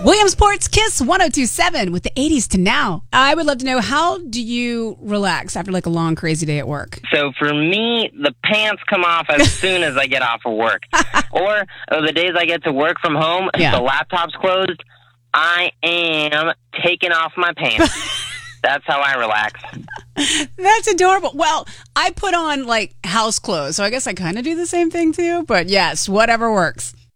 Williamsport's Kiss 1027 with the 80s to now. I would love to know, how do you relax after like a long, crazy day at work? So for me, the pants come off as soon as I get off of work. Or the days I get to work from home, if the laptop's closed, I am taking off my pants. That's how I relax. That's adorable. Well, I put on like house clothes, so I guess I kind of do the same thing too. But yes, whatever works.